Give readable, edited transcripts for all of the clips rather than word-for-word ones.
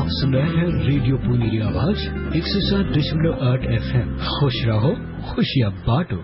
आप सुन रहे हैं रेडियो पुनेरी आवाज 107.8 FM। खुश रहो, खुशियाँ बांटो।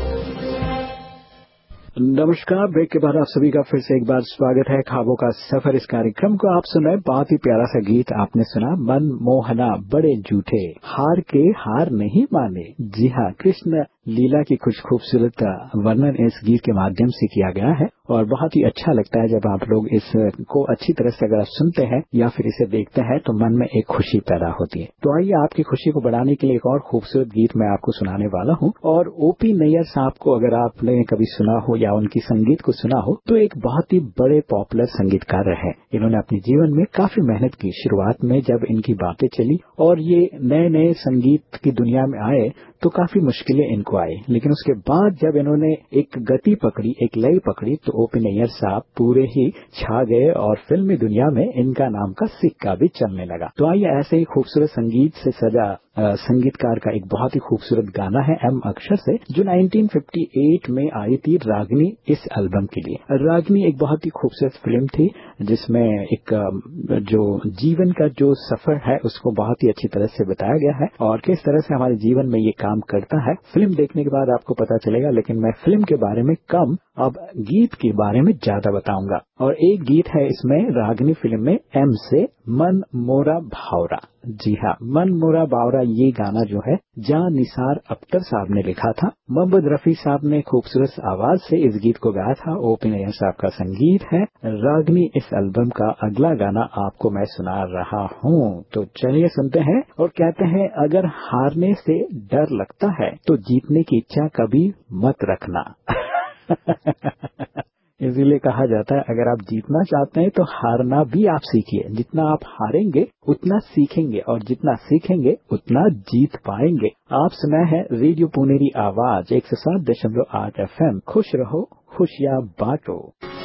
नमस्कार, ब्रेक के बाद आप सभी का फिर से एक बार स्वागत है ख्वाबों का सफर इस कार्यक्रम को। आप सुन रहे बहुत ही प्यारा सा गीत आपने सुना, मन मोहना बड़े झूठे हार के हार नहीं माने। जी हाँ, कृष्ण लीला की कुछ खूबसूरत वर्णन इस गीत के माध्यम से किया गया है और बहुत ही अच्छा लगता है जब आप लोग इसको अच्छी तरह से अगर सुनते हैं या फिर इसे देखते हैं तो मन में एक खुशी पैदा होती है। तो आइए आपकी खुशी को बढ़ाने के लिए एक और खूबसूरत गीत मैं आपको सुनाने वाला हूँ। और ओपी नैयर साहब को अगर आपने कभी सुना हो या उनकी संगीत को सुना हो तो एक बहुत ही बड़े पॉपुलर संगीतकार रहे। इन्होंने अपने जीवन में काफी मेहनत की। शुरुआत में जब इनकी बातें चली और ये नए नए संगीत की दुनिया में आए तो काफी मुश्किलें इनको आई, लेकिन उसके बाद जब इन्होंने एक गति पकड़ी, एक लय पकड़ी तो ओपी नैयर साहब पूरे ही छा गए और फिल्मी दुनिया में इनका नाम का सिक्का भी चलने लगा। तो आइए ऐसे ही खूबसूरत संगीत से सजा संगीतकार का एक बहुत ही खूबसूरत गाना है एम अक्षर से, जो 1958 में आई थी रागनी इस एल्बम के लिए। रागनी एक बहुत ही खूबसूरत फिल्म थी जिसमें एक जो जीवन का जो सफर है उसको बहुत ही अच्छी तरह से बताया गया है और किस तरह से हमारे जीवन में ये काम करता है। फिल्म देखने के बाद आपको पता चलेगा, लेकिन मैं फिल्म के बारे में कम, अब गीत के बारे में ज्यादा बताऊंगा। और एक गीत है इसमें रागनी फिल्म में एम से, मन मोरा भावरा। जी हाँ, मन मोरा भावरा ये गाना जो है जान निसार अख्तर साहब ने लिखा था। मोहम्मद रफी साहब ने खूबसूरत आवाज से इस गीत को गाया था। ओपी नैयर साहब का संगीत है। रागनी इस एल्बम का अगला गाना आपको मैं सुना रहा हूँ, तो चलिए सुनते हैं। और कहते हैं अगर हारने से डर लगता है तो जीतने की इच्छा कभी मत रखना। इसीलिए कहा जाता है अगर आप जीतना चाहते हैं तो हारना भी आप सीखिए। जितना आप हारेंगे उतना सीखेंगे और जितना सीखेंगे उतना जीत पाएंगे। आप सुना है रेडियो पुनेरी आवाज 107.8 FM। खुश रहो, खुशियाँ बांटो।